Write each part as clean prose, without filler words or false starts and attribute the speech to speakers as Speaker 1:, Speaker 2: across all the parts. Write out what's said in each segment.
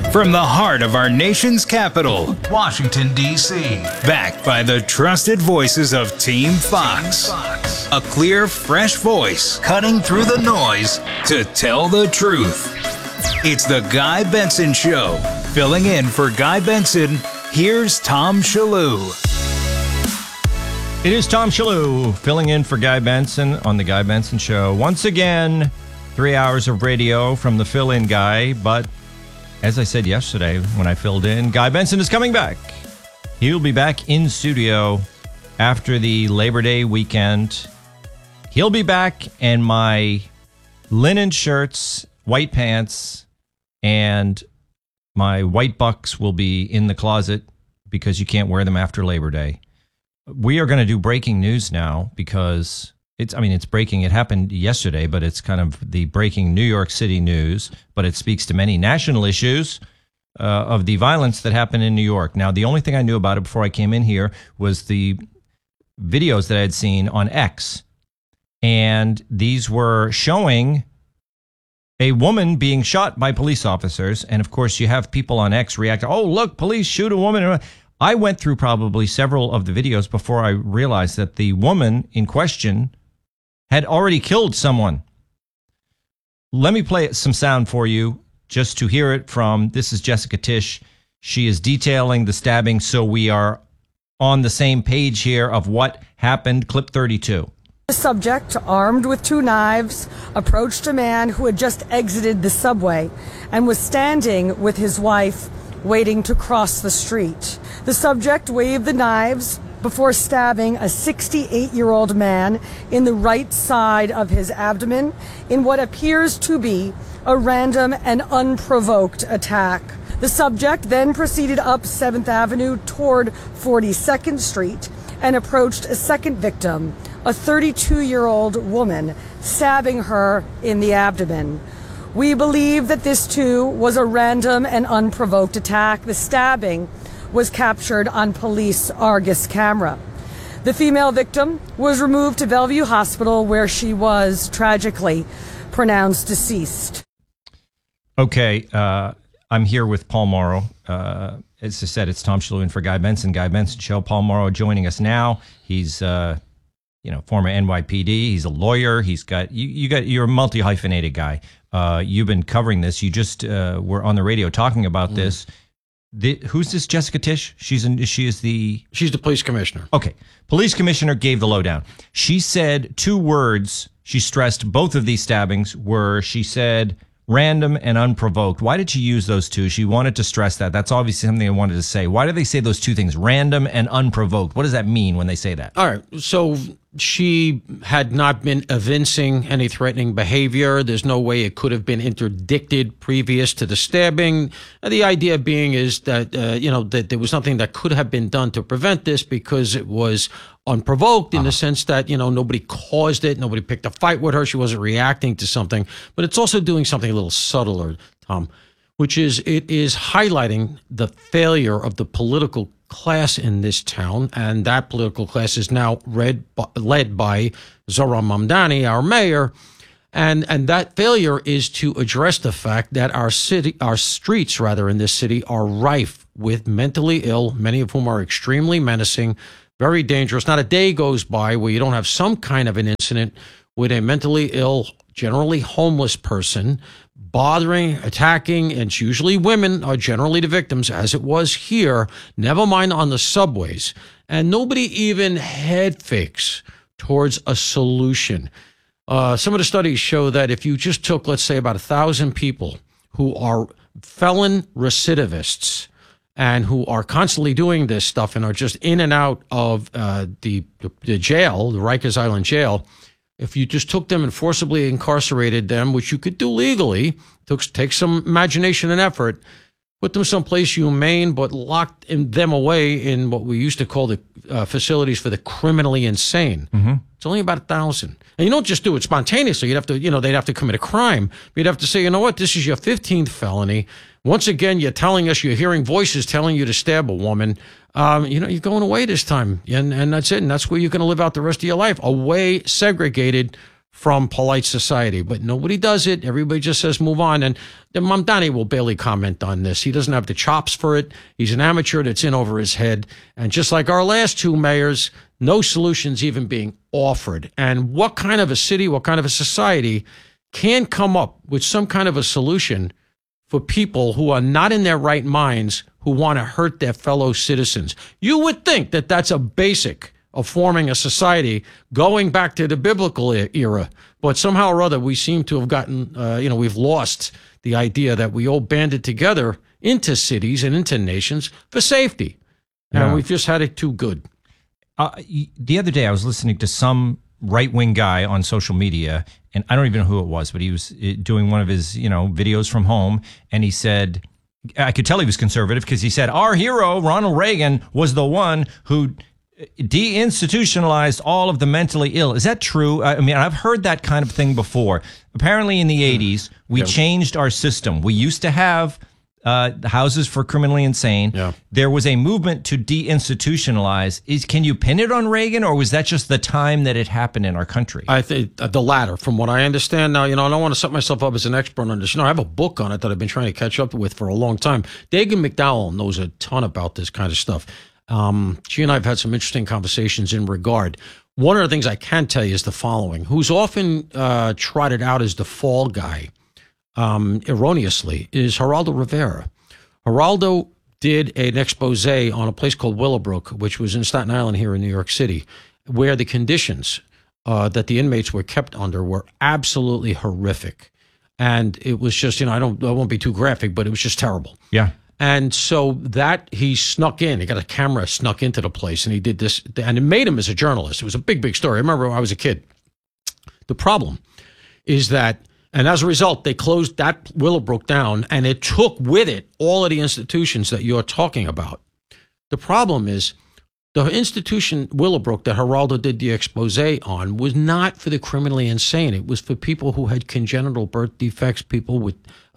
Speaker 1: From the heart of our nation's capital, Washington, D.C. Backed by the trusted voices of Team Fox. A clear, fresh voice cutting through the noise to tell the truth. It's the Guy Benson Show. Filling in for Guy Benson, here's Tom Shillue.
Speaker 2: It is Tom Shillue filling in for Guy Benson on the Guy Benson Show. Once again, 3 hours of radio from the fill-in guy, but as I said yesterday when I filled in, Guy Benson is coming back. He'll be back in studio after the Labor Day weekend. He'll be back, and my linen shirts, white pants, and my white bucks will be in the closet because you can't wear them after Labor Day. We are going to do breaking news now because it's breaking. It happened yesterday, but it's kind of the breaking New York City news, but it speaks to many national issues of the violence that happened in New York. Now, the only thing I knew about it before I came in here was the videos that I had seen on X. And these were showing a woman being shot by police officers. And of course, you have people on X react, oh, look, police shoot a woman. I went through probably several of the videos before I realized that the woman in question had already killed someone. Let me play some sound for you just to hear it from, this is Jessica Tisch. She is detailing the stabbing, so we are on the same page here of what happened. Clip 32.
Speaker 3: The subject, armed with 2 knives, approached a man who had just exited the subway and was standing with his wife waiting to cross the street. The subject waved the knives before stabbing a 68-year-old man in the right side of his abdomen in what appears to be a random and unprovoked attack. The subject then proceeded up 7th Avenue toward 42nd Street and approached a second victim, a 32-year-old woman, stabbing her in the abdomen. We believe that this too was a random and unprovoked attack. The stabbing was captured on police Argus camera. The female victim was removed to Bellevue Hospital, where she was tragically pronounced deceased.
Speaker 2: Okay, I'm here with Paul Mauro. As I said, it's Tom Shillue in for Guy Benson. Guy Benson Show. Paul Mauro joining us now. He's former NYPD. He's a lawyer. You're a multi-hyphenated guy. You've been covering this. You just were on the radio talking about this. Who's this Jessica Tisch? She's the
Speaker 4: police commissioner.
Speaker 2: Okay. Police commissioner gave the lowdown. She said 2 words. She stressed both of these stabbings she said random and unprovoked. Why did she use those 2? She wanted to stress that. That's obviously something I wanted to say. Why do they say those 2 things, random and unprovoked? What does that mean when they say that?
Speaker 4: All right. So she had not been evincing any threatening behavior. There's no way it could have been interdicted previous to the stabbing. The idea being is that, that there was nothing that could have been done to prevent this because it was unprovoked in the sense that, nobody caused it. Nobody picked a fight with her. She wasn't reacting to something. But it's also doing something a little subtler, Tom, which is it is highlighting the failure of the political class in this town, and that political class is now led by Zohran Mamdani, our mayor, and that failure is to address the fact that our streets in this city are rife with mentally ill, many of whom are extremely menacing, very dangerous. Not a day goes by where you don't have some kind of an incident with a mentally ill, generally homeless person bothering, attacking, and it's usually women are generally the victims, as it was here, never mind on the subways. And nobody even head fakes towards a solution. Some of the studies show that if you just took, let's say, about 1,000 people who are felon recidivists and who are constantly doing this stuff and are just in and out of the jail, the Rikers Island jail, if you just took them and forcibly incarcerated them, which you could do legally, take some imagination and effort, put them someplace humane, but locked them away in what we used to call the facilities for the criminally insane. Mm-hmm. It's only about 1,000. And you don't just do it spontaneously. You'd have to, they'd have to commit a crime. You'd have to say, you know what, this is your 15th felony. Once again, you're telling us, you're hearing voices telling you to stab a woman. You're going away this time. And that's it. And that's where you're going to live out the rest of your life. Away, segregated from polite society, but nobody does it. Everybody just says move on. And Mamdani will barely comment on this. He doesn't have the chops for it. He's an amateur that's in over his head. And just like our last two mayors, no solutions even being offered. And what kind of a city, what kind of a society can come up with some kind of a solution for people who are not in their right minds, who want to hurt their fellow citizens? You would think that that's a basic of forming a society going back to the biblical era. But somehow or other, we seem to have gotten, we've lost the idea that we all banded together into cities and into nations for safety. And we've just had it too good.
Speaker 2: The other day, I was listening to some right-wing guy on social media, and I don't even know who it was, but he was doing one of his, videos from home, and he said, I could tell he was conservative because he said, our hero, Ronald Reagan, was the one who deinstitutionalized all of the mentally ill. Is that true? I mean, I've heard that kind of thing before. Apparently in the 80s, we changed our system. We used to have the houses for criminally insane. Yeah. There was a movement to deinstitutionalize. Can you pin it on Reagan, or was that just the time that it happened in our country?
Speaker 4: I think the latter, from what I understand. Now, I don't want to set myself up as an expert on this. I have a book on it that I've been trying to catch up with for a long time. Dagan McDowell knows a ton about this kind of stuff. She and I have had some interesting conversations in regard. One of the things I can tell you is the following: who's often trotted out as the fall guy, erroneously, is Geraldo Rivera. Geraldo did an expose on a place called Willowbrook, which was in Staten Island here in New York City, where the conditions that the inmates were kept under were absolutely horrific. And it was just, I won't be too graphic, but it was just terrible.
Speaker 2: Yeah.
Speaker 4: And so that he snuck in, he got a camera, snuck into the place, and he did this, and it made him as a journalist. It was a big, big story. I remember when I was a kid. The problem is that, and as a result, they closed that Willowbrook down, and it took with it all of the institutions that you're talking about. The problem is the institution Willowbrook that Geraldo did the expose on was not for the criminally insane. It was for people who had congenital birth defects, people with,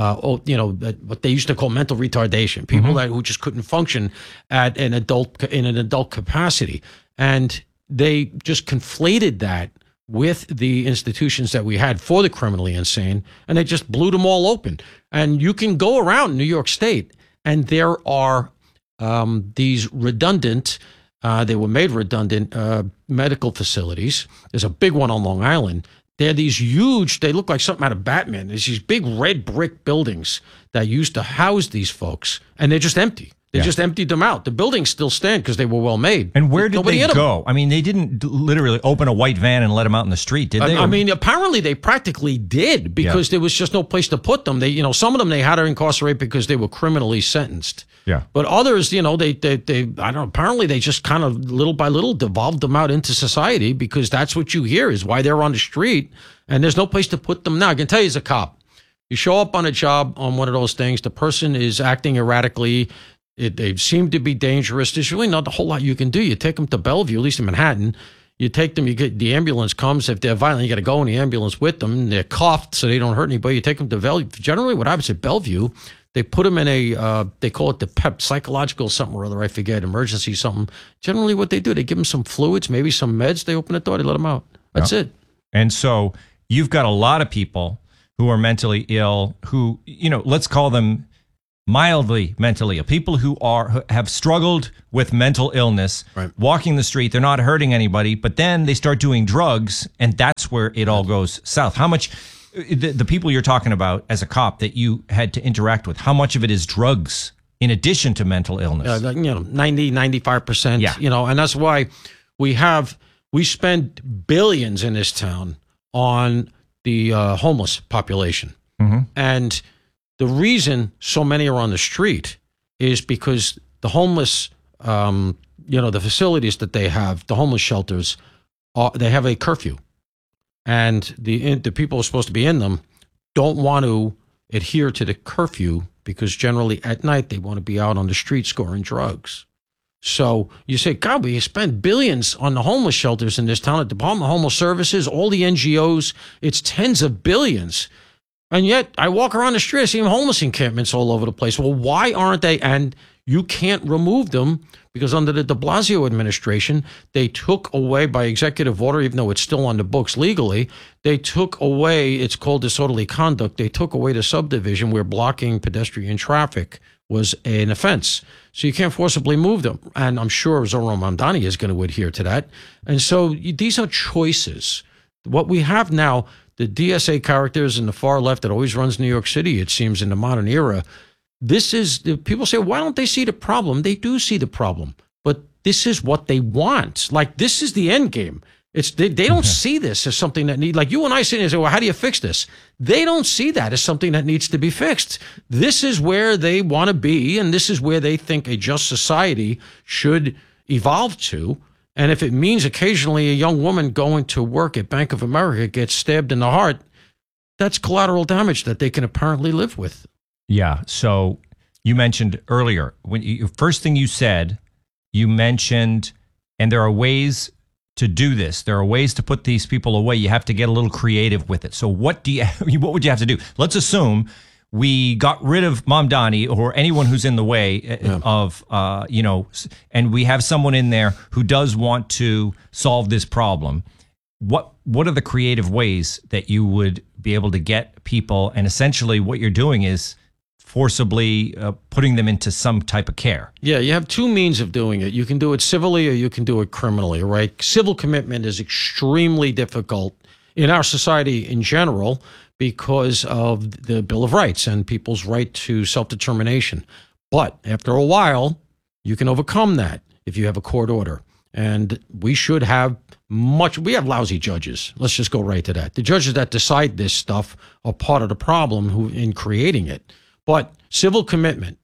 Speaker 4: what they used to call mental retardation, people who just couldn't function in an adult capacity. And they just conflated that with the institutions that we had for the criminally insane, and they just blew them all open. And you can go around New York State, and there are these redundant, they were made redundant medical facilities. There's a big one on Long Island. They're these huge, they look like something out of Batman. There's these big red brick buildings that used to house these folks, and they're just empty. They just emptied them out. The buildings still stand because they were well made.
Speaker 2: And where did they go? I mean, they didn't literally open a white van and let them out in the street, did they?
Speaker 4: I mean, apparently they practically did, because there was just no place to put them. They, some of them they had to incarcerate because they were criminally sentenced.
Speaker 2: Yeah.
Speaker 4: But others, they I don't know, apparently they just kind of little by little devolved them out into society, because that's what you hear is why they're on the street, and there's no place to put them now. I can tell you as a cop, you show up on a job on one of those things, the person is acting erratically, they seem to be dangerous. There's really not a whole lot you can do. You take them to Bellevue, at least in Manhattan. You take them, you get the ambulance comes. If they're violent, you got to go in the ambulance with them. They're cuffed so they don't hurt anybody. You take them to Bellevue. Generally, what happens at Bellevue, they put them in a, they call it the PEP, psychological something or other, I forget, emergency something. Generally, what they do, they give them some fluids, maybe some meds. They open the door, they let them out. That's it.
Speaker 2: And so you've got a lot of people who are mentally ill, who, let's call them mildly mentally ill, people who have struggled with mental illness, walking the street, they're not hurting anybody, but then they start doing drugs, and that's where it all goes south. How much, the people you're talking about as a cop that you had to interact with, how much of it is drugs in addition to mental illness?
Speaker 4: 90, 95%, and that's why we spend billions in this town on the homeless population. And the reason so many are on the street is because the homeless, the facilities that they have, the homeless shelters, they have a curfew. And the people who are supposed to be in them don't want to adhere to the curfew, because generally at night they want to be out on the street scoring drugs. So you say, God, we spend billions on the homeless shelters in this town, the Department of Homeless Services, all the NGOs, it's tens of billions. And yet I walk around the street, I see homeless encampments all over the place. Well, why aren't they? And You can't remove them because under the de Blasio administration, they took away by executive order, even though it's still on the books legally, they took away, it's called disorderly conduct, they took away the subdivision where blocking pedestrian traffic was an offense. So you can't forcibly move them. And I'm sure Zohran Mamdani is going to adhere to that. And so these are choices. What we have now, the DSA characters in the far left that always runs New York City, it seems, in the modern era, this is, people say, why don't they see the problem? They do see the problem, but this is what they want. Like, this is the end game. They don't see this as something that like you and I sit and say, well, how do you fix this? They don't see that as something that needs to be fixed. This is where they want to be, and this is where they think a just society should evolve to. And if it means occasionally a young woman going to work at Bank of America gets stabbed in the heart, that's collateral damage that they can apparently live with.
Speaker 2: Yeah. So you mentioned earlier, when first thing you said, you mentioned, and there are ways to do this. There are ways to put these people away. You have to get a little creative with it. So what would you have to do? Let's assume we got rid of Mamdani or anyone who's in the way of, and we have someone in there who does want to solve this problem. What are the creative ways that you would be able to get people? And essentially what you're doing is forcibly putting them into some type of care.
Speaker 4: Yeah, you have two means of doing it. You can do it civilly or you can do it criminally, right? Civil commitment is extremely difficult in our society in general because of the Bill of Rights and people's right to self-determination. But after a while, you can overcome that if you have a court order. And we should have we have lousy judges. Let's just go right to that. The judges that decide this stuff are part of the problem in creating it. But civil commitment,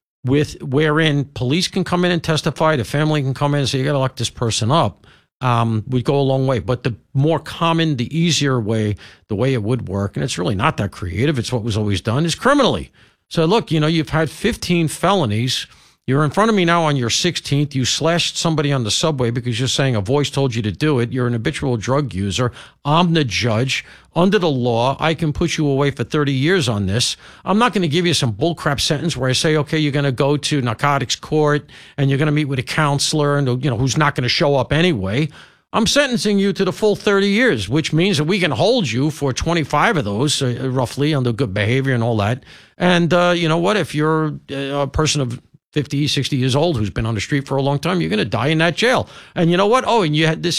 Speaker 4: wherein police can come in and testify, the family can come in and say, you got to lock this person up, would go a long way. But the more common, the easier way, the way it would work, and it's really not that creative, it's what was always done, is criminally. So look, you've had 15 felonies. You're in front of me now on your 16th. You slashed somebody on the subway because you're saying a voice told you to do it. You're an habitual drug user. I'm the judge. Under the law, I can put you away for 30 years on this. I'm not going to give you some bullcrap sentence where I say, okay, you're going to go to narcotics court and you're going to meet with a counselor and who's not going to show up anyway. I'm sentencing you to the full 30 years, which means that we can hold you for 25 of those, roughly, under good behavior and all that. And you know what? If you're a person of 50, 60 years old who's been on the street for a long time, you're going to die in that jail. And you know what? Oh, and you did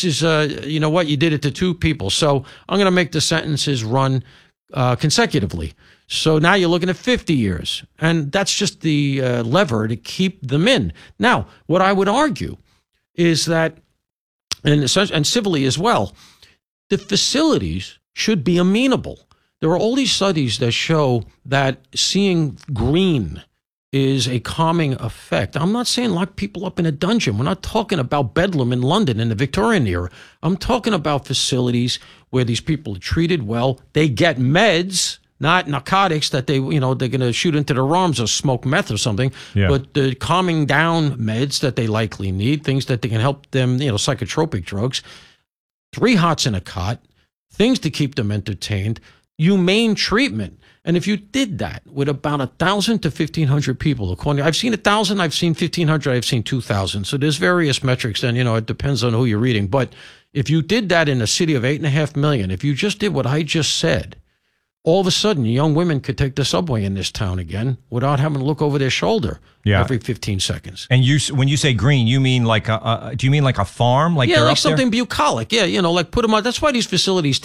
Speaker 4: it to two people. So I'm going to make the sentences run consecutively. So now you're looking at 50 years. And that's just the lever to keep them in. Now, what I would argue is that, and civilly as well, the facilities should be amenable. There are all these studies that show that seeing green is a calming effect. I'm not saying lock people up in a dungeon. We're not talking about Bedlam in London in the Victorian era. I'm talking about facilities where these people are treated well. They get meds, not narcotics that they're going to shoot into their arms or smoke meth or something, but the calming down meds that they likely need, things that they can help them, psychotropic drugs, 3 hots in a cot, things to keep them entertained, humane treatment. And if you did that with about 1,000 to 1,500 people, I've seen 1,000, I've seen 1,500, I've seen 2,000. So there's various metrics, and it depends on who you're reading. But if you did that in a city of 8.5 million, if you just did what I just said, all of a sudden young women could take the subway in this town again without having to look over their shoulder every 15 seconds.
Speaker 2: And when you say green, you mean like do you mean like a farm? Like
Speaker 4: something bucolic. Yeah, like put them on. That's why these facilities